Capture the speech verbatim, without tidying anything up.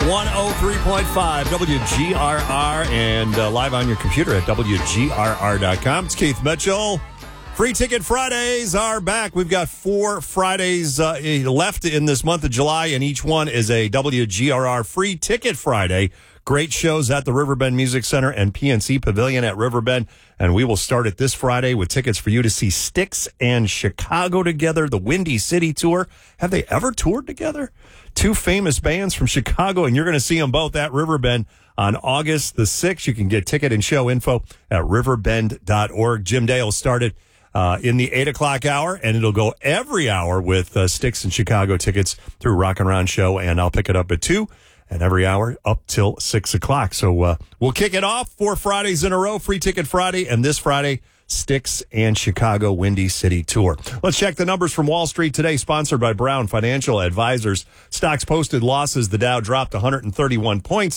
one oh three point five W G R R and uh, live on your computer at W G R R dot com. It's Keith Mitchell. Free Ticket Fridays are back. We've got four Fridays uh, left in this month of July, and each one is a W G R R Free Ticket Friday. Great shows at the Riverbend Music Center and P N C Pavilion at Riverbend. And we will start it this Friday with tickets for you to see Styx and Chicago together, the Windy City Tour. Have they ever toured together? Two famous bands from Chicago, and you're going to see them both at Riverbend on August the sixth. You can get ticket and show info at riverbend dot org. Jim Dale started uh, in the eight o'clock hour, and it'll go every hour with uh, Styx and Chicago tickets through Rock and Ron Show, and I'll pick it up at two. And every hour up till six o'clock. So uh, we'll kick it off four Fridays in a row, Free Ticket Friday, and this Friday, Styx and Chicago Windy City Tour. Let's check the numbers from Wall Street today, sponsored by Brown Financial Advisors. Stocks posted losses. The Dow dropped one hundred thirty-one points.